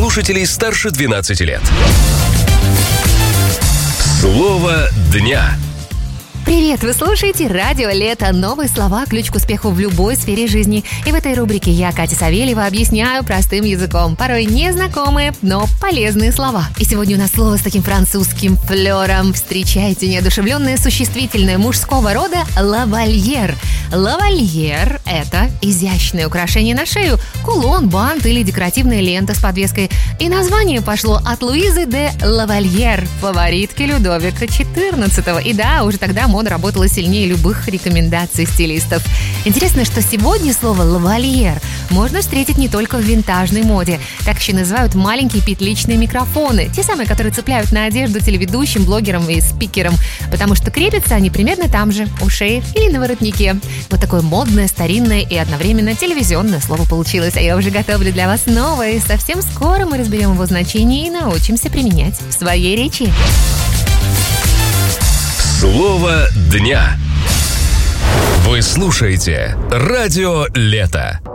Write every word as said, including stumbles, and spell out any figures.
слушателей старше двенадцати лет. Слово дня. Привет! Вы слушаете «Радио Лето». Новые слова – ключ к успеху в любой сфере жизни. И в этой рубрике я, Катя Савельева, объясняю простым языком. Порой незнакомые, но полезные слова. И сегодня у нас слово с таким французским флером. Встречайте неодушевленное существительное мужского рода «лавальер». Лавальер – это изящное украшение на шею, кулон, бант или декоративная лента с подвеской. И название пошло от Луизы де Лавальер, фаворитки Людовика четырнадцатого. И да, уже тогда мода работала сильнее любых рекомендаций стилистов. Интересно, что сегодня слово «лавальер» можно встретить не только в винтажной моде. Так еще называют маленькие петличные микрофоны. Те самые, которые цепляют на одежду телеведущим, блогерам и спикерам. Потому что крепятся они примерно там же, у шеи или на воротнике. Вот такое модное, старинное и одновременно телевизионное слово получилось. А я уже готовлю для вас новое. И совсем скоро мы разберем его значение и научимся применять в своей речи. Слово дня. Вы слушаете «Радио Лето».